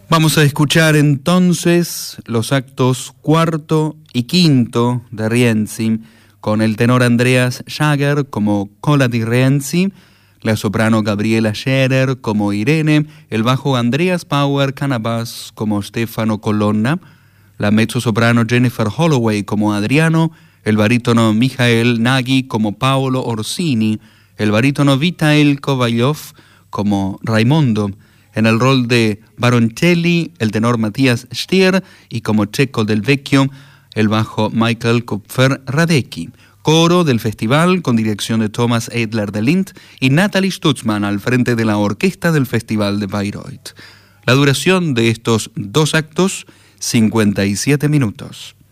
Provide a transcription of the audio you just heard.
Vamos a escuchar entonces los actos cuarto y quinto de Rienzi, con el tenor Andreas Jager como Cola di Rienzi, la soprano Gabriela Scherer como Irene, el bajo Andreas Power Canabas como Stefano Colonna, la mezzosoprano Jennifer Holloway como Adriano, el barítono Michael Nagy como Paolo Orsini, el barítono Vitael Kovalyov como Raimondo, en el rol de Baroncelli, el tenor Matías Stier, y como Checo del Vecchio, el bajo Michael Kupfer-Radecki. Coro del festival con dirección de Thomas Edler de Lindt y Natalie Stutzmann al frente de la orquesta del Festival de Bayreuth. La duración de estos dos actos, 57 minutos.